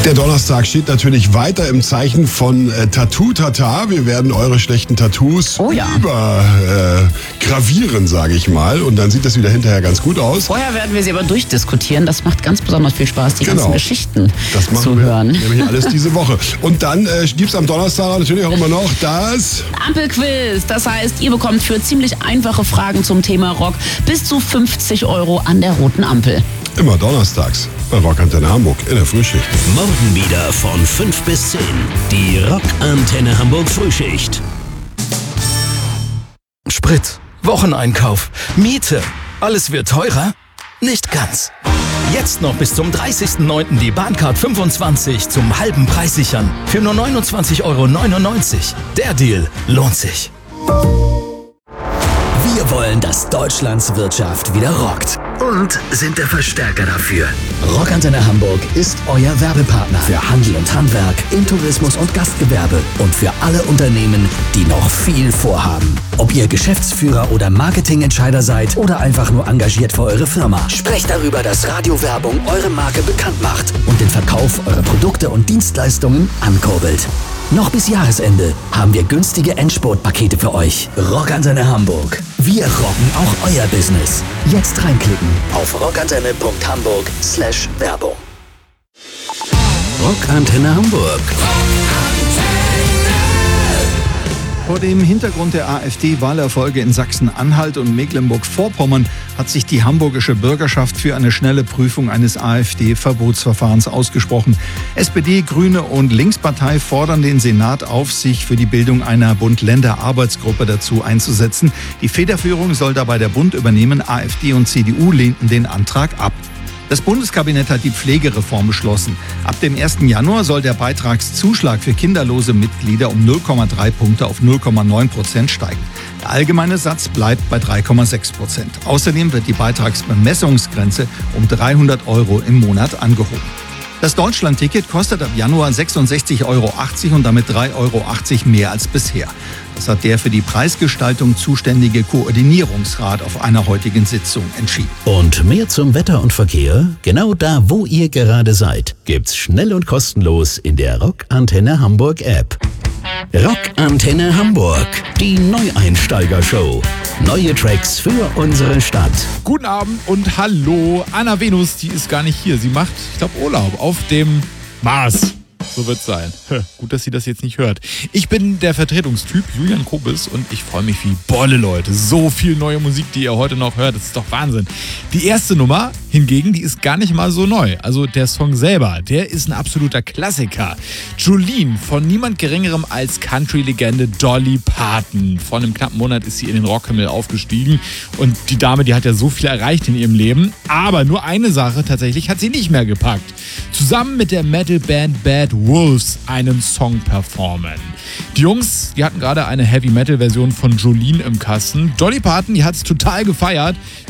Der Donnerstag steht natürlich weiter im Zeichen von Tattoo-Tata. Wir werden eure schlechten Tattoos gravieren, sage ich mal. Und dann sieht das wieder hinterher ganz gut aus. Vorher werden wir sie aber durchdiskutieren. Das macht ganz besonders viel Spaß, die ganzen Geschichten zu hören. Nämlich alles diese Woche. Und dann gibt's am Donnerstag natürlich auch immer noch das Ampelquiz. Das heißt, ihr bekommt für ziemlich einfache Fragen zum Thema Rock bis zu 50 € an der roten Ampel. Immer donnerstags bei Rockantenne Hamburg in der Frühschicht. Morgen wieder von 5 bis 10. Die Rockantenne Hamburg Frühschicht. Sprit, Wocheneinkauf, Miete. Alles wird teurer? Nicht ganz. Jetzt noch bis zum 30.09. die Bahncard 25 zum halben Preis sichern. Für nur 29,99 €. Der Deal lohnt sich. Wir wollen, dass Deutschlands Wirtschaft wieder rockt. Und sind der Verstärker dafür. Rockantenne Hamburg ist euer Werbepartner für Handel und Handwerk, im Tourismus und Gastgewerbe und für alle Unternehmen, die noch viel vorhaben. Ob ihr Geschäftsführer oder Marketingentscheider seid oder einfach nur engagiert für eure Firma, sprecht darüber, dass Radiowerbung eure Marke bekannt macht und den Verkauf eurer Produkte und Dienstleistungen ankurbelt. Noch bis Jahresende haben wir günstige Endspurt-Pakete für euch. Rockantenne Hamburg. Wir rocken auch euer Business. Jetzt reinklicken auf rockantenne.hamburg/Werbung. Rockantenne Hamburg. Vor dem Hintergrund der AfD-Wahlerfolge in Sachsen-Anhalt und Mecklenburg-Vorpommern hat sich die hamburgische Bürgerschaft für eine schnelle Prüfung eines AfD-Verbotsverfahrens ausgesprochen. SPD, Grüne und Linkspartei fordern den Senat auf, sich für die Bildung einer Bund-Länder-Arbeitsgruppe dazu einzusetzen. Die Federführung soll dabei der Bund übernehmen. AfD und CDU lehnten den Antrag ab. Das Bundeskabinett hat die Pflegereform beschlossen. Ab dem 1. Januar soll der Beitragszuschlag für kinderlose Mitglieder um 0,3 Punkte auf 0,9% steigen. Der allgemeine Satz bleibt bei 3,6%. Außerdem wird die Beitragsbemessungsgrenze um 300 € im Monat angehoben. Das Deutschland-Ticket kostet ab Januar 66,80 € und damit 3,80 € mehr als bisher. Das hat der für die Preisgestaltung zuständige Koordinierungsrat auf einer heutigen Sitzung entschieden. Und mehr zum Wetter und Verkehr? Genau da, wo ihr gerade seid, gibt's schnell und kostenlos in der Rockantenne Hamburg App. Rockantenne Hamburg, die Neueinsteiger-Show. Neue Tracks für unsere Stadt. Guten Abend und hallo. Anna Venus, die ist gar nicht hier. Sie macht, ich glaube, Urlaub auf dem Mars. So wird's sein. Gut, dass sie das jetzt nicht hört. Ich bin der Vertretungstyp Julian Kobis und ich freue mich wie Bolle, Leute. So viel neue Musik, die ihr heute noch hört, das ist doch Wahnsinn. Die erste Nummer hingegen, die ist gar nicht mal so neu. Also der Song selber, der ist ein absoluter Klassiker. Jolene von niemand Geringerem als Country-Legende Dolly Parton. Vor einem knappen Monat ist sie in den Rockhimmel aufgestiegen und die Dame, die hat ja so viel erreicht in ihrem Leben. Aber nur eine Sache tatsächlich hat sie nicht mehr gepackt. Zusammen mit der Metal-Band Bad Wolves einen Song performen. Die Jungs, die hatten gerade eine Heavy-Metal-Version von Jolene im Kasten. Dolly Parton, die hat es total gefeiert.